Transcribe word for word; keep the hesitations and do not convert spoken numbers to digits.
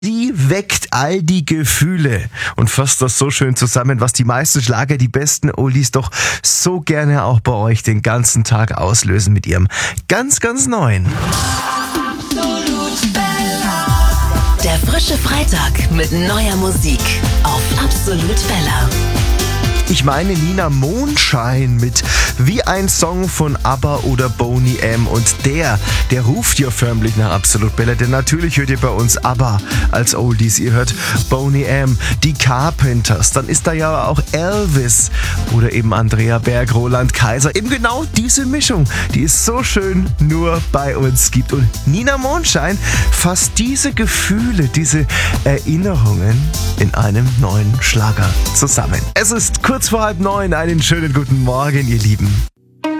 Die weckt all die Gefühle und fasst das so schön zusammen, was die meisten Schlager, die besten Oldies doch so gerne auch bei euch den ganzen Tag auslösen mit ihrem ganz, ganz neuen. Der frische Freitag mit neuer Musik auf Absolut Bella. Ich meine Nina Mondschein mit Wie ein Song von ABBA oder Boney M. Und der, der ruft ja förmlich nach Absolut Bella, denn natürlich hört ihr bei uns ABBA als Oldies. Ihr hört Boney M, die Carpenters, dann ist da ja auch Elvis oder eben Andrea Berg, Roland Kaiser. Eben genau diese Mischung, die es so schön nur bei uns gibt. Und Nina Mondschein fasst diese Gefühle, diese Erinnerungen in einem neuen Schlager zusammen. Es ist kurz vor halb neun. Einen schönen guten Morgen, ihr Lieben.